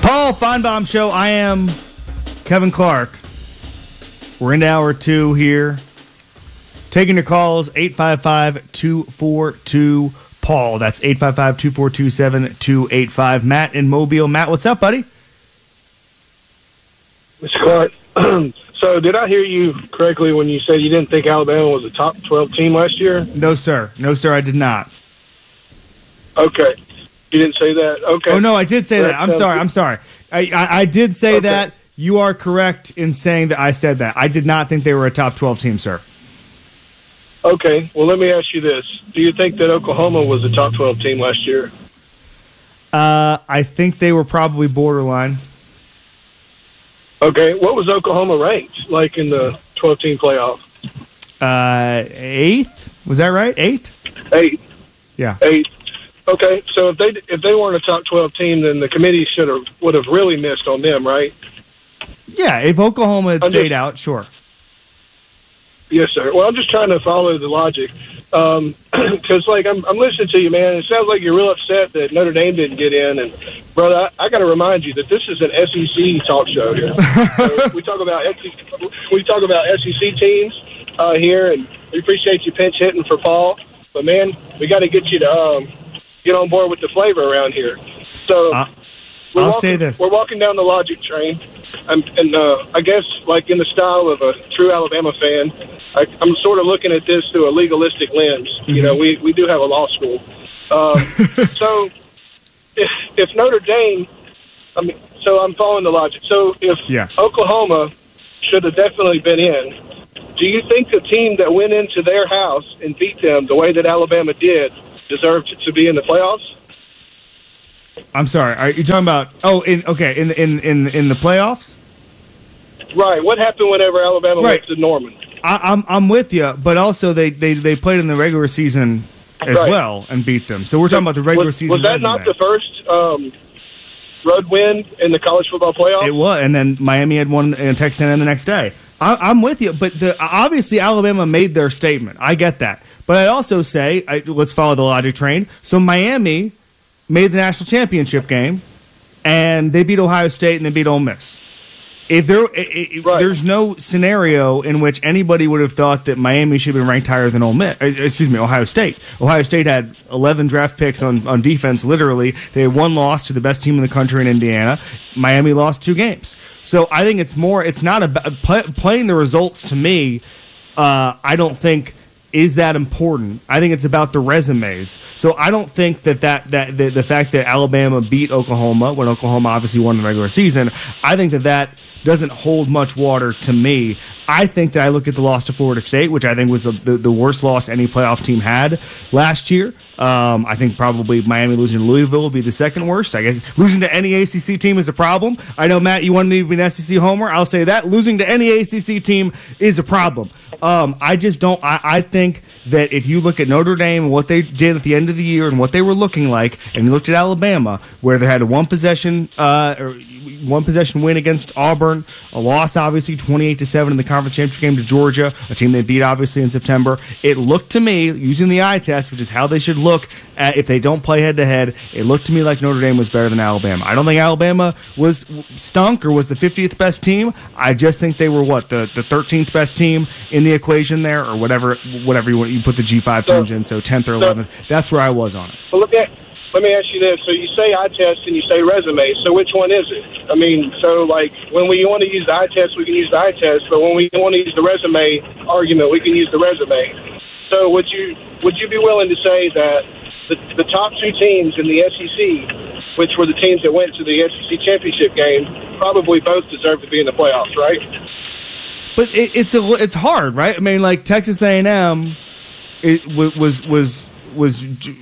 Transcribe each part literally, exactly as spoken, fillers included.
Paul Feinbaum Show. I am Kevin Clark. We're into hour two here. Taking your calls, eight five five, two four two, Paul. That's eight five five, two four two, seven two eight five. Matt in Mobile. Matt, what's up, buddy? Mister Clark, so did I hear you correctly when you said you didn't think Alabama was a top twelve team last year? No, sir. No, sir, I did not. Okay. You didn't say that? Okay. Oh, no, I did say that. I'm sorry. I'm sorry. I, I, I did say okay. that. You are correct in saying that I said that. I did not think they were a top twelve team, sir. Okay. Well, let me ask you this. Do you think that Oklahoma was a top twelve team last year? Uh, I think they were probably borderline. Okay. What was Oklahoma ranked, like, in the twelve-team playoff? Uh, eighth? Was that right? Eighth? Eighth. Yeah. Eighth. Okay. So if they if they weren't a top twelve team, then the committee should have would have really missed on them, right? Yeah. If Oklahoma had I'm stayed just, out, sure. Yes, sir. Well, I'm just trying to follow the logic. Um, because, like, I'm, I'm listening to you, man. It sounds like you're real upset that Notre Dame didn't get in. And, brother, I, I got to remind you that this is an S E C talk show here. So we talk about S E C, we talk about S E C teams uh, here, and we appreciate you pinch hitting for Paul. But, man, we got to get you to um, get on board with the flavor around here. So uh, we're I'll walking, say this. We're walking down the logic train. I'm, and uh, I guess, like, in the style of a true Alabama fan, I, I'm sort of looking at this through a legalistic lens. Mm-hmm. You know, we, we do have a law school. Um, so if, if Notre Dame, I mean, so I'm following the logic. So if yeah. Oklahoma should have definitely been in, do you think the team that went into their house and beat them the way that Alabama did deserved to, to be in the playoffs? I'm sorry. Are you talking about? Oh, in okay, in in in in the playoffs? Right. What happened whenever Alabama right. went to Norman? I, I'm I'm with you, but also they, they, they played in the regular season as right. well and beat them. So we're talking about the regular was, season. Was that resume. not the first um, road win in the college football playoffs? It was, and then Miami had one in Texas A and M the next day. I, I'm with you, but the, obviously Alabama made their statement. I get that, but I'd also say I, let's follow the logic train. So Miami made the national championship game, and they beat Ohio State and they beat Ole Miss. If there, it, it, right. there's no scenario in which anybody would have thought that Miami should have been ranked higher than Ole Miss. Excuse me, Ohio State. Ohio State had eleven draft picks on, on defense. Literally, they had one loss to the best team in the country in Indiana. Miami lost two games. So I think it's more. It's not about play, playing the results. To me, uh, I don't think is that important. I think it's about the resumes. So I don't think that, that, that the, the fact that Alabama beat Oklahoma when Oklahoma obviously won the regular season, I think that that doesn't hold much water to me. I think that I look at the loss to Florida State, which I think was the, the, the worst loss any playoff team had last year. Um, I think probably Miami losing to Louisville will be the second worst. I guess losing to any A C C team is a problem. I know, Matt, you wanted me to be an S E C homer. I'll say that. Losing to any A C C team is a problem. Um, I just don't. I, I think that if you look at Notre Dame and what they did at the end of the year and what they were looking like, and you looked at Alabama, where they had a one possession, uh, or one possession win against Auburn, a loss obviously twenty-eight to seven in the conference championship game to Georgia, a team they beat obviously in September. It looked to me, using the eye test, which is how they should look at if they don't play head to head, it looked to me like Notre Dame was better than Alabama. I don't think Alabama was stunk or was the fiftieth best team. I just think they were what the the thirteenth best team in the equation there, or whatever whatever you want. You put the G five teams in, so tenth or eleventh. That's where I was on it. Well, let me let me ask you this: so you say eye test and you say resume. So which one is it? I mean, so like when we want to use the eye test, we can use the eye test, but when we want to use the resume argument, we can use the resume. So would you would you be willing to say that the, the top two teams in the S E C, which were the teams that went to the S E C championship game, probably both deserve to be in the playoffs, right? But it, it's a it's hard, right? I mean, like Texas A and M, it was was was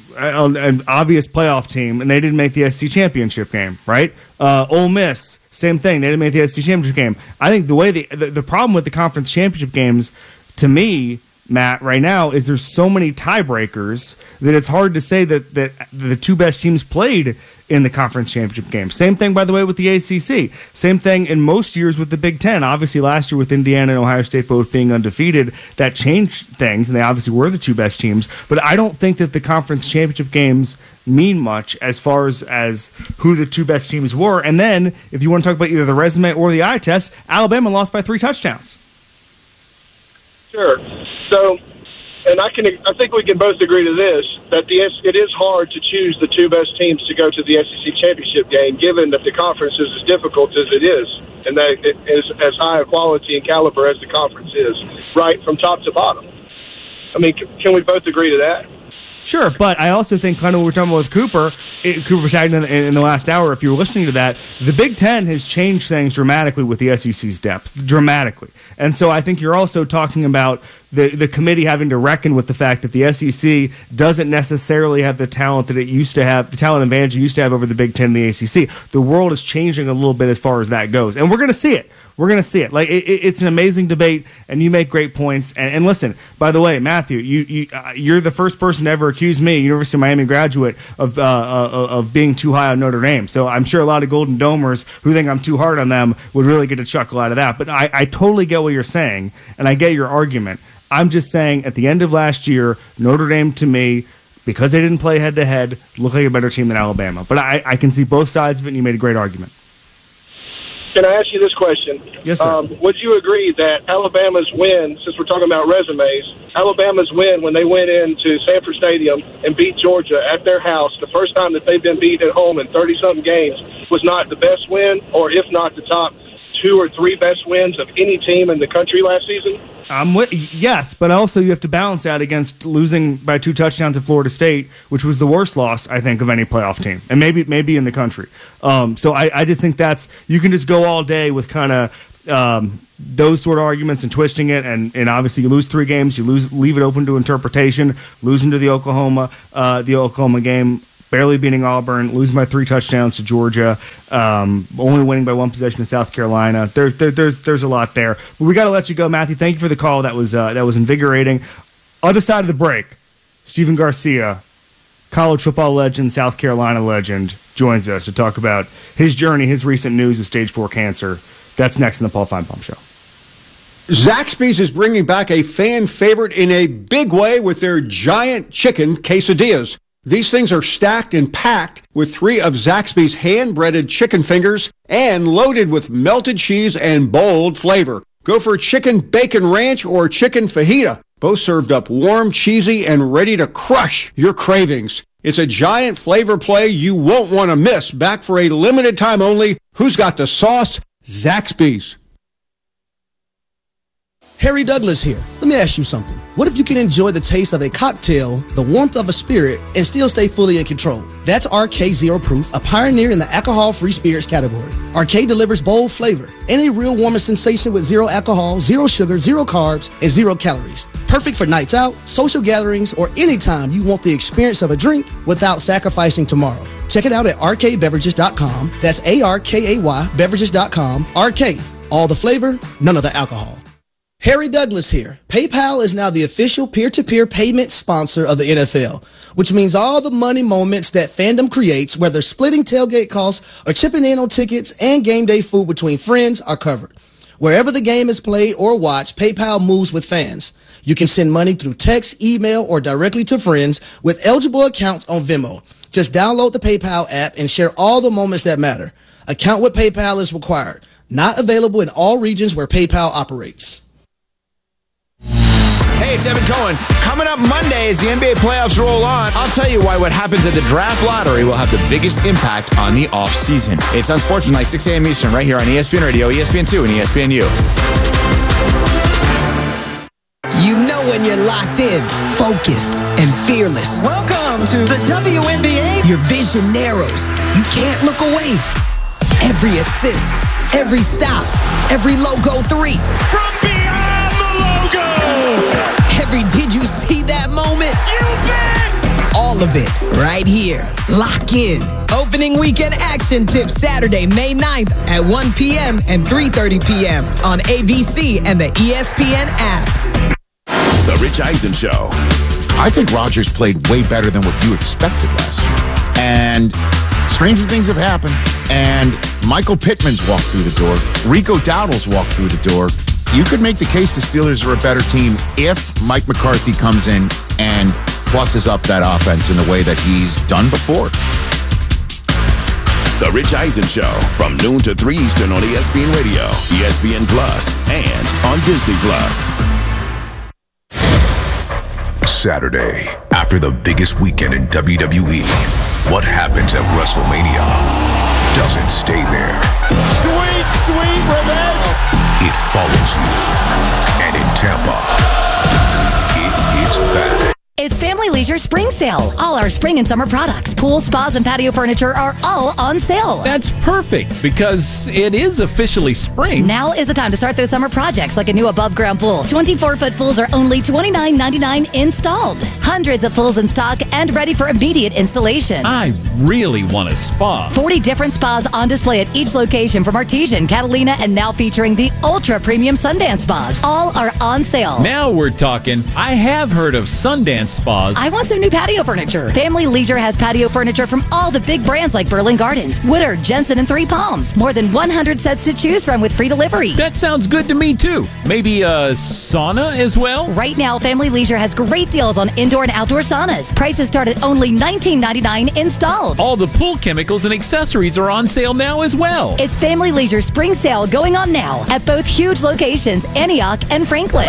an obvious playoff team, and they didn't make the S E C championship game, right? Uh, Ole Miss, same thing, they didn't make the S E C championship game. I think the way the, the the problem with the conference championship games, to me, Matt, right now, is there's so many tiebreakers that it's hard to say that, that the two best teams played in the conference championship game. Same thing, by the way, with the A C C. Same thing in most years with the Big Ten. Obviously, last year with Indiana and Ohio State both being undefeated, that changed things, and they obviously were the two best teams. But I don't think that the conference championship games mean much as far as, as who the two best teams were. And then, if you want to talk about either the resume or the eye test, Alabama lost by three touchdowns. Sure. So, and I can, I think we can both agree to this, that the it is hard to choose the two best teams to go to the S E C championship game, given that the conference is as difficult as it is, and that it is as high a quality and caliber as the conference is, right from top to bottom. I mean, can we both agree to that? Sure, but I also think kind of what we're talking about with Cooper, it, Cooper tagged in, in the last hour, if you were listening to that, the Big Ten has changed things dramatically with the S E C's depth, dramatically. And so I think you're also talking about the, the committee having to reckon with the fact that the S E C doesn't necessarily have the talent that it used to have, the talent advantage it used to have over the Big Ten and the A C C. The world is changing a little bit as far as that goes. And we're going to see it. We're going to see it. Like it, it's an amazing debate, and you make great points. And, and listen, by the way, Matthew, you, you uh, you're the first person to ever accuse me, University of Miami graduate, of uh, uh, of being too high on Notre Dame. So I'm sure a lot of Golden Domers who think I'm too hard on them would really get a chuckle out of that. But I, I totally get what you're saying, and I get your argument. I'm just saying, at the end of last year, Notre Dame to me, because they didn't play head to head, looked like a better team than Alabama. But I, I can see both sides of it, and you made a great argument. Can I ask you this question? Yes, sir. Um, would you agree that Alabama's win, since we're talking about resumes, Alabama's win when they went into Sanford Stadium and beat Georgia at their house, the first time that they've been beat at home in thirty-something games, was not the best win, or if not the top two or three best wins of any team in the country last season? I'm with, yes, but also you have to balance that against losing by two touchdowns to Florida State, which was the worst loss, I think, of any playoff team, and maybe maybe in the country. Um, so I, I just think that's, you can just go all day with kind of um, those sort of arguments and twisting it, and, and obviously you lose three games, you lose, leave it open to interpretation, losing to the Oklahoma, uh, the Oklahoma game, barely beating Auburn, losing by three touchdowns to Georgia, um, only winning by one possession to South Carolina. There, there, there's there's a lot there. But we got to let you go, Matthew. Thank you for the call. That was uh, that was invigorating. Other side of the break, Stephen Garcia, college football legend, South Carolina legend, joins us to talk about his journey, his recent news with stage four cancer. That's next in the Paul Feinbaum Show. Zaxby's is bringing back a fan favorite in a big way with their giant chicken quesadillas. These things are stacked and packed with three of Zaxby's hand-breaded chicken fingers and loaded with melted cheese and bold flavor. Go for chicken bacon ranch or chicken fajita, both served up warm, cheesy, and ready to crush your cravings. It's a giant flavor play you won't want to miss. Back for a limited time only. Who's got the sauce? Zaxby's. Harry Douglas here. Let me ask you something. What if you can enjoy the taste of a cocktail, the warmth of a spirit, and still stay fully in control? That's R K Zero Proof, a pioneer in the alcohol-free spirits category. R K delivers bold flavor and a real warming sensation with zero alcohol, zero sugar, zero carbs, and zero calories. Perfect for nights out, social gatherings, or anytime you want the experience of a drink without sacrificing tomorrow. Check it out at R K beverages dot com. That's A R K A Y beverages dot com. R K, all the flavor, none of the alcohol. Harry Douglas here. PayPal is now the official peer-to-peer payment sponsor of the N F L, which means all the money moments that fandom creates, whether splitting tailgate costs or chipping in on tickets and game day food between friends, are covered. Wherever the game is played or watched, PayPal moves with fans. You can send money through text, email, or directly to friends with eligible accounts on Venmo. Just download the PayPal app and share all the moments that matter. Account with PayPal is required. Not available in all regions where PayPal operates. Hey, it's Evan Cohen. Coming up Monday as the N B A playoffs roll on, I'll tell you why what happens at the draft lottery will have the biggest impact on the offseason. It's on Sports Tonight, six a.m. Eastern, right here on E S P N Radio, E S P N two, and E S P N U. You know when you're locked in, focused, and fearless. Welcome to the W N B A. Your vision narrows. You can't look away. Every assist, every stop, every logo three. From beyond the logo. Every did you see that moment? You bet. All of it right here. Lock in. Opening weekend action tips Saturday, May ninth at one p.m. and three thirty p.m. on A B C and the E S P N app. The Rich Eisen Show. I think Rodgers played way better than what you expected last year. And stranger things have happened, and Michael Pittman's walked through the door. Rico Dowdle's walked through the door. You could make the case the Steelers are a better team if Mike McCarthy comes in and plusses up that offense in the way that he's done before. The Rich Eisen Show from noon to three Eastern on E S P N Radio, E S P N Plus, and on Disney Plus. Saturday, after the biggest weekend in W W E, what happens at WrestleMania doesn't stay there. Sweet, sweet revenge. It follows you. And in Tampa, it hits back. It's Family Leisure Spring Sale. All our spring and summer products, pools, spas, and patio furniture are all on sale. That's perfect because it is officially spring. Now is the time to start those summer projects like a new above-ground pool. twenty-four foot pools are only twenty-nine ninety-nine installed. Hundreds of pools in stock and ready for immediate installation. I really want a spa. forty different spas on display at each location from Artesian, Catalina, and now featuring the ultra-premium Sundance spas. All are on sale. Now we're talking. I have heard of Sundance spas. I want some new patio furniture. Family Leisure has patio furniture from all the big brands like Berlin Gardens, Woodard, Jensen, and Three Palms. More than one hundred sets to choose from with free delivery. That sounds good to me, too. Maybe a sauna as well? Right now, Family Leisure has great deals on indoor and outdoor saunas. Prices start at only nineteen ninety-nine installed. All the pool chemicals and accessories are on sale now as well. It's Family Leisure Spring Sale going on now at both huge locations, Antioch and Franklin.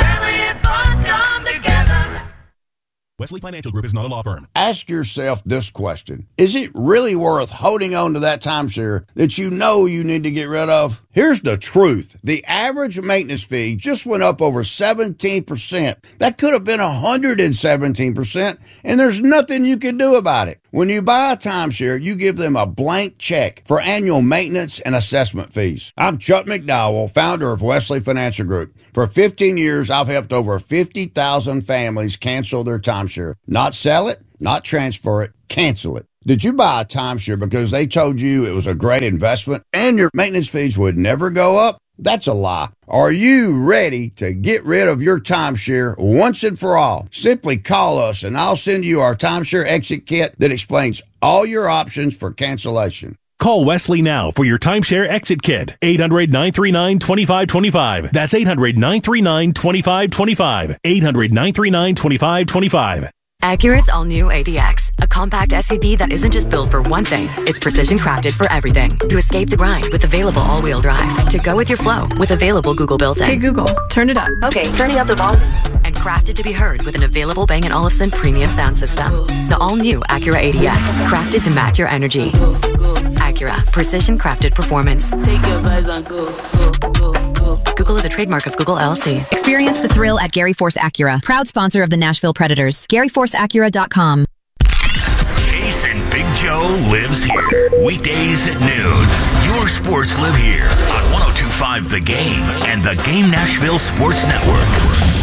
Wesley Financial Group is not a law firm. Ask yourself this question. Is it really worth holding on to that timeshare that you know you need to get rid of? Here's the truth. The average maintenance fee just went up over seventeen percent. That could have been one hundred seventeen percent, and there's nothing you can do about it. When you buy a timeshare, you give them a blank check for annual maintenance and assessment fees. I'm Chuck McDowell, founder of Wesley Financial Group. For fifteen years, I've helped over fifty thousand families cancel their timeshare. Not sell it, not transfer it, cancel it. Did you buy a timeshare because they told you it was a great investment and your maintenance fees would never go up? That's a lie. Are you ready to get rid of your timeshare once and for all? Simply call us and I'll send you our timeshare exit kit that explains all your options for cancellation. Call Wesley now for your timeshare exit kit. eight hundred, nine three nine, two five two five. That's eight hundred, nine three nine, two five two five. eight hundred, nine three nine, two five two five. Acura's all-new A D X, a compact S U V that isn't just built for one thing, it's precision crafted for everything. To escape the grind with available all-wheel drive. To go with your flow with available Google built-in. Hey Google, turn it up. Okay, turning up the volume. And crafted to be heard with an available Bang and Olufsen premium sound system. The all-new Acura A D X, crafted to match your energy. Acura, precision crafted performance. Take your vibes and go, go, go, go. Google is a trademark of Google L L C. Experience the thrill at Gary Force Acura, proud sponsor of the Nashville Predators. Gary Force Acura dot com. Jason Big Joe lives here. Weekdays at noon. Your sports live here on one oh two point five The Game and the Game Nashville Sports Network.